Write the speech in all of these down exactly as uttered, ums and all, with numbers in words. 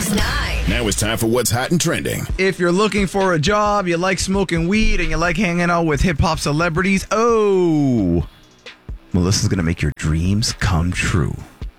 News nine. Now it's time for what's hot and trending. If you're looking for a job, you like smoking weed, and you like hanging out with hip-hop celebrities, oh, Melissa's going to make your dreams come true.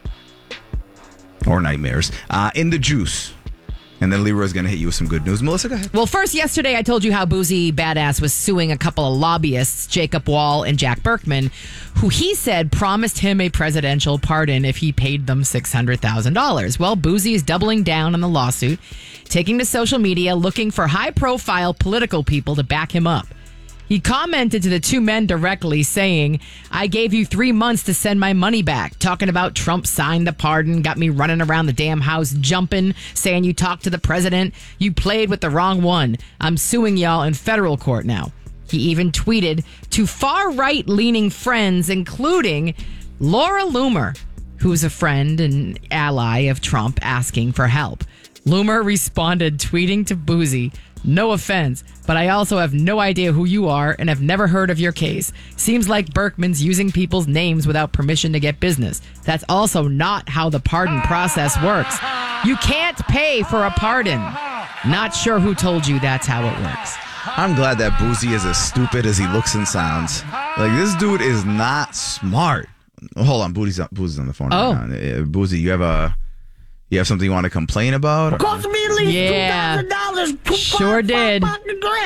Or nightmares. Uh, in the juice. And then Leroy's going to hit you with some good news. Melissa, go ahead. Well, first, yesterday I told you how Boozy Badass was suing a couple of lobbyists, Jacob Wall and Jack Berkman, who he said promised him a presidential pardon if he paid them six hundred thousand dollars. Well, Boozy is doubling down on the lawsuit, taking to social media, looking for high-profile political people to back him up. He commented to the two men directly saying, I gave you three months to send my money back. Talking about Trump signed the pardon, got me running around the damn house jumping, saying you talked to the president. You played with the wrong one. I'm suing y'all in federal court now. He even tweeted to far-right leaning friends, including Laura Loomer, who's a friend and ally of Trump, asking for help. Loomer responded, tweeting to Boozy, no offense, but I also have no idea who you are and have never heard of your case. Seems like Berkman's using people's names without permission to get business. That's also not how the pardon process works. You can't pay for a pardon. Not sure who told you that's how it works. I'm glad that Boozy is as stupid as he looks and sounds. Like, this dude is not smart. Hold on, Boozy's on, Boozy's on the phone Oh. right now. Uh, Boozy, you have a... You have something you want to complain about? Cost me at least Yeah. two thousand dollars. Sure did. Cost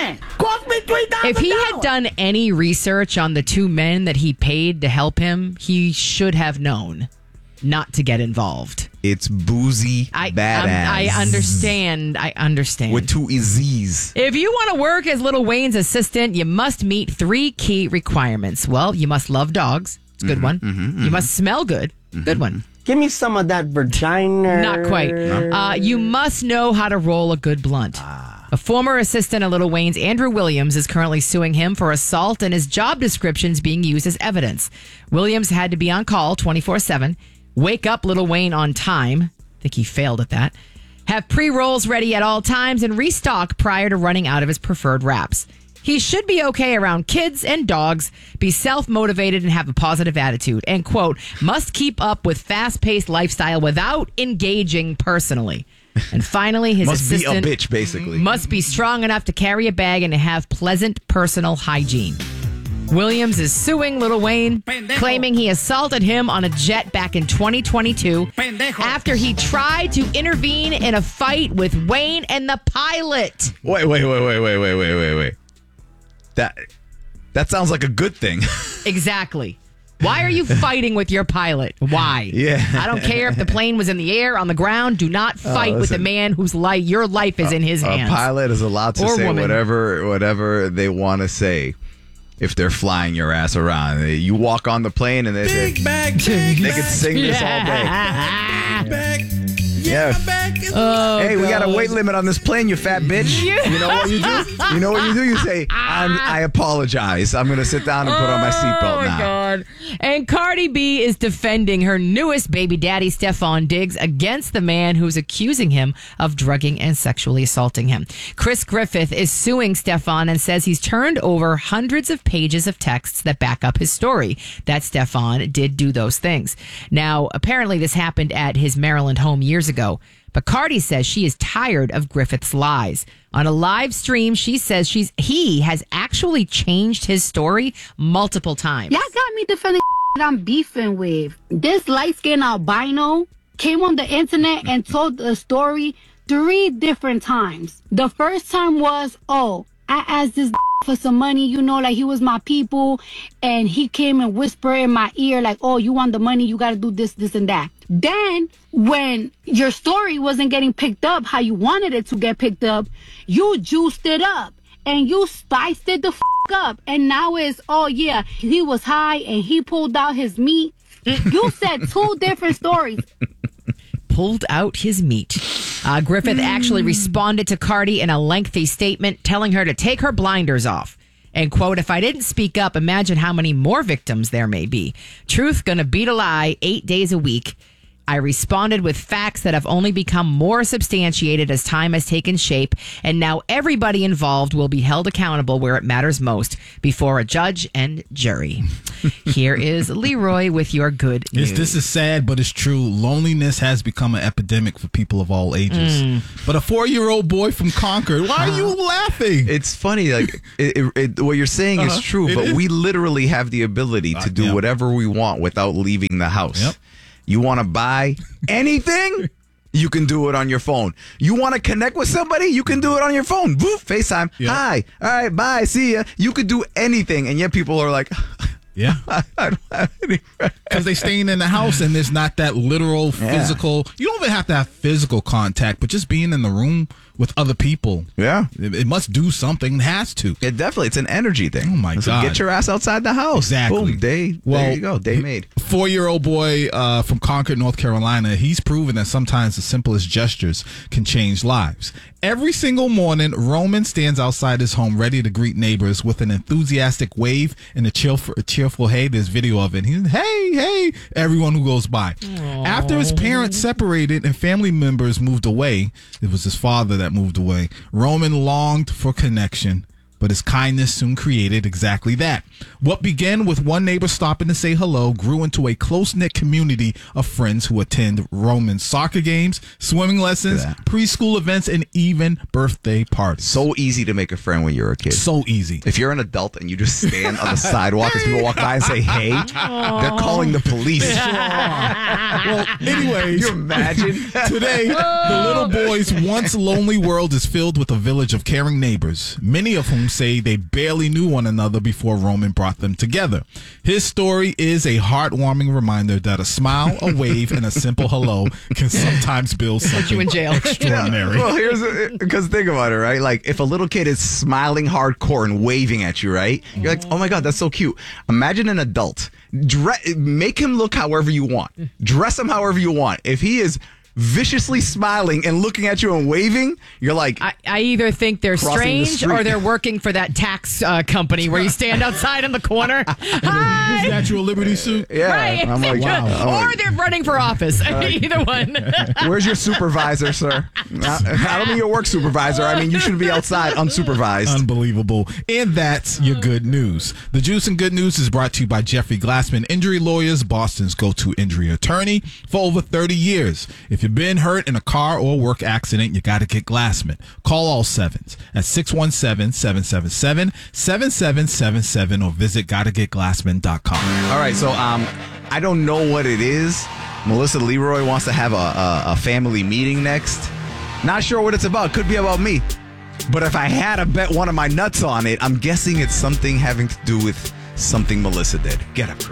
me three thousand dollars. If he had done any research on the two men that he paid to help him, he should have known not to get involved. It's Boozy I, Badass. um, I understand. I understand. With two Z's. If you want to work as Lil Wayne's assistant, you must meet three key requirements. Well, you must love dogs. It's a good Mm-hmm, one. mm-hmm, You mm-hmm. must smell good. Mm-hmm. Good one. Give me some of that vagina. Not quite. Uh, you must know how to roll a good blunt. Ah. A former assistant of Lil Wayne's, Andrew Williams, is currently suing him for assault and his job descriptions being used as evidence. Williams had to be on call twenty-four seven, wake up Lil Wayne on time. I think he failed at that. Have pre-rolls ready at all times and restock prior to running out of his preferred wraps. He should be okay around kids and dogs, be self-motivated and have a positive attitude, and, quote, must keep up with fast-paced lifestyle without engaging personally. And finally, his Must assistant be a bitch, basically. must be strong enough to carry a bag and to have pleasant personal hygiene. Williams is suing Lil Wayne, claiming he assaulted him on a jet back in twenty twenty-two after he tried to intervene in a fight with Wayne and the pilot. Wait, wait, wait, wait, wait, wait, wait, wait, wait. That that sounds like a good thing. Exactly. Why are you fighting with your pilot? Why? Yeah. I don't care if the plane was in the air, on the ground. Do not fight Oh, with a listen. man whose life, your life is in his A hands. pilot is allowed to Or say woman. whatever whatever they want to say if they're flying your ass around. They- You walk on the plane and they say, Bag, bag, they could sing this all day. bag. Yeah. Oh, Hey, we got a God. weight limit on this plane, you fat bitch. You know what you do? You know what you do? You say, I'm, I apologize. I'm going to sit down and put on my Oh, seatbelt my now. God. And Cardi B is defending her newest baby daddy, Stephon Diggs, against the man who's accusing him of drugging and sexually assaulting him. Chris Griffith is suing Stephon and says he's turned over hundreds of pages of texts that back up his story that Stephon did do those things. Now, apparently this happened at his Maryland home years ago. But Cardi says she is tired of Griffith's lies. On a live stream, she says she's he has actually changed his story multiple times. Y'all got me defending that I'm beefing with. This light-skinned albino came on the internet and told the story three different times. The first time was, oh, I asked this for some money, you know, like he was my people, and he came and whispered in my ear, like, oh, you want the money, you got to do this, this, and that. Then, when your story wasn't getting picked up how you wanted it to get picked up, you juiced it up, and you spiced it the f*** up, and now it's, oh, yeah, he was high, and he pulled out his meat. You said two different stories. Pulled out his meat. Uh, Griffith actually responded to Cardi in a lengthy statement telling her to take her blinders off. And, quote, if I didn't speak up, imagine how many more victims there may be. Truth gonna beat a lie eight days a week. I responded with facts that have only become more substantiated as time has taken shape, and now everybody involved will be held accountable where it matters most, before a judge and jury. Here is Leroy with your good news. Yes, this is sad, but it's true. Loneliness has become an epidemic for people of all ages. Mm. But a four-year-old boy from Concord, why are you laughing? It's funny, like it, it, it, what you're saying Uh-huh. is true, It but is. we literally have the ability to Uh, do yeah. whatever we want without leaving the house. Yep. You want to buy anything? You can do it on your phone. You want to connect with somebody? You can do it on your phone. Woo, FaceTime. Yep. Hi. All right. Bye. See ya. You could do anything, and yet people are like, Yeah. I don't have any friends. Because they staying in the house and there's not that literal physical. You don't even have to have physical contact, but just being in the room with other people. Yeah. It, it must do something. It has to. It definitely, it's an energy thing. Oh, my So God. get your ass outside the house. Exactly. Boom, day, Well, there you go. Day made. Four-year-old boy uh, from Concord, North Carolina, he's proven that sometimes the simplest gestures can change lives. Every single morning, Roman stands outside his home ready to greet neighbors with an enthusiastic wave and a cheerful, a cheerful hey. There's video of it. He's, hey, hey, everyone who goes by. Aww. After his parents separated and family members moved away, it was his father that moved away, Roman longed for connection. But his kindness soon created exactly that. What began with one neighbor stopping to say hello grew into a close-knit community of friends who attend Roman's soccer games, swimming lessons, preschool events, and even birthday parties. So easy to make a friend when you're a kid. So easy. If you're an adult and you just stand on the sidewalk as people walk by and say, hey, they're calling the police. Well, anyways, you imagine? Today, the little boy's once lonely world is filled with a village of caring neighbors, many of whom say they barely knew one another before Roman brought them together. His story is a heartwarming reminder that a smile, a wave, and a simple hello can sometimes build something you in jail. extraordinary. Well, here's because think about it, right? Like if a little kid is smiling hardcore and waving at you, right? You're like, oh my God, that's so cute. Imagine an adult. Dre- make him look however you want. Dress him however you want. If he is viciously smiling and looking at you and waving, you're like, I, I either think they're Crossing the strange street. or they're working for that tax uh, company where you stand outside in the corner. Hi. Statue of Liberty suit. yeah. Right. I'm like, wow. I'm Or like, they're running for office. Either one. where's your supervisor, sir? I, I don't mean your work supervisor. I mean, you should be outside unsupervised. Unbelievable. And that's your good news. The Juice and Good News is brought to you by Jeffrey Glassman Injury Lawyers, Boston's go-to injury attorney for over thirty years. If you've been hurt in a car or work accident, you got to get Glassman. Call all sevens at six one seven, seven seven seven, seven seven seven seven or visit gotta get glassman dot com. All right, so um, I don't know what it is. Melissa Leroy wants to have a, a, a family meeting next. Not sure what it's about. Could be about me. But if I had to bet one of my nuts on it, I'm guessing it's something having to do with something Melissa did. Get up, crew.